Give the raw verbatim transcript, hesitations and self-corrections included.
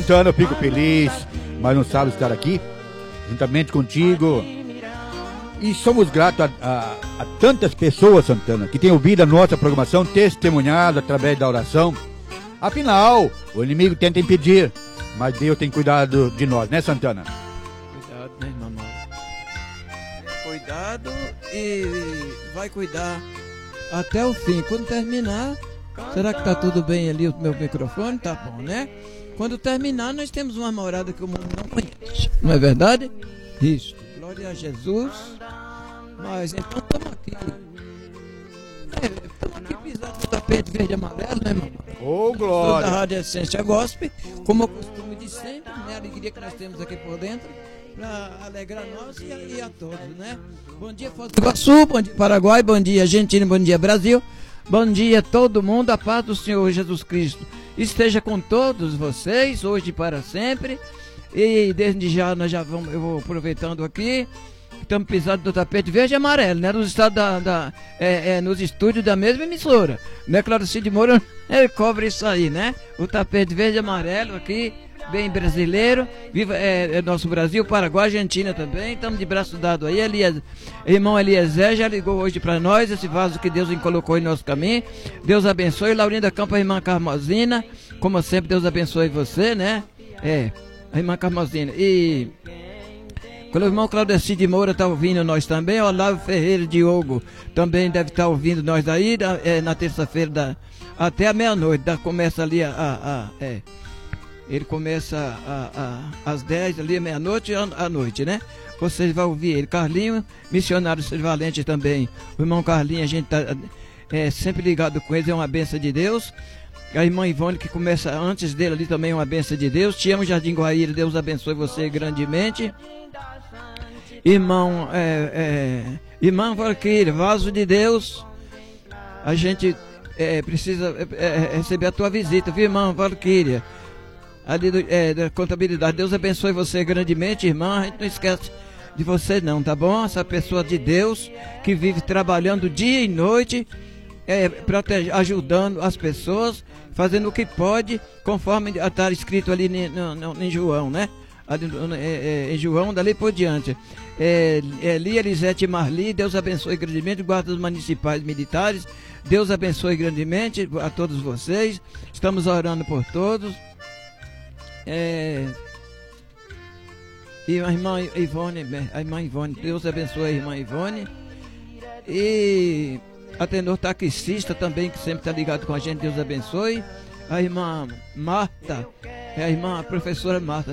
Santana, eu fico feliz, mas não sabe estar aqui, juntamente contigo. E somos gratos a, a, a tantas pessoas, Santana, que têm ouvido a nossa programação, testemunhado através da oração. Afinal, o inimigo tenta impedir, mas Deus tem cuidado de nós, né, Santana? Cuidado, né, mamãe? Cuidado e vai cuidar até o fim. Quando terminar, será que tá tudo bem ali o meu microfone? Tá bom, né? Quando terminar, nós temos uma morada que o mundo não conhece. Não é verdade? Isso. Glória a Jesus. Mas então estamos aqui. Estamos aqui pisando no tapete verde e amarelo, né, mamãe? Ô, glória! Da Rádio Essência Gospel, como eu costumo de sempre, né? A alegria que nós temos aqui por dentro, para alegrar nós e a, e a todos, né? Bom dia, Foz do Iguaçu, bom dia, Paraguai, bom dia, Argentina, bom dia, Brasil. Bom dia a todo mundo, a paz do Senhor Jesus Cristo esteja com todos vocês, hoje e para sempre. E desde já, nós já vamos, eu vou aproveitando aqui, estamos pisando no tapete verde e amarelo, né? Nos, estados da, da, é, é, nos estúdios da mesma emissora, né? Clarocínio Moura, ele cobre isso aí, né? O tapete verde e amarelo aqui, bem brasileiro. Viva é, é nosso Brasil, Paraguai, Argentina também. Estamos de braço dado aí. Elias, irmão Eliezer já ligou hoje para nós esse vaso que Deus colocou em nosso caminho. Deus abençoe. Laurinda Campo, a irmã Carmosina, como sempre, Deus abençoe você, né? É, a irmã Carmosina. E quando o irmão Claudeci de Moura está ouvindo nós também, o Olavo Ferreira Diogo também deve estar tá ouvindo nós aí da, é, na terça-feira da, até a meia-noite. Começa ali a, a, a é, ele começa a, a, às dez ali, meia-noite à noite, né? Vocês vão ouvir ele. Carlinho, missionário Valente também. O irmão Carlinho, a gente está é, sempre ligado com ele, é uma benção de Deus. A irmã Ivone, que começa antes dele ali também, é uma benção de Deus. Te amo, Jardim Guaíra, Deus abençoe você grandemente. Irmão, é, é, irmã Valquíria, vaso de Deus, a gente é, precisa é, receber a tua visita, viu, irmã Valquíria? Ali do, é, da contabilidade, Deus abençoe você grandemente, irmã. A gente não esquece de você não, tá bom? Essa pessoa de Deus que vive trabalhando dia e noite, é, protege, ajudando as pessoas, fazendo o que pode, conforme está escrito ali em, em, em João, né? Em João, dali por diante. É, é, Lia, Elisete e Marli, Deus abençoe grandemente, guardas municipais militares, Deus abençoe grandemente a todos vocês. Estamos orando por todos. É, e a irmã Ivone, a irmã Ivone, Deus abençoe a irmã Ivone. E a tenor taxista também, que sempre está ligado com a gente, Deus abençoe. A irmã Marta, é a irmã a professora Marta.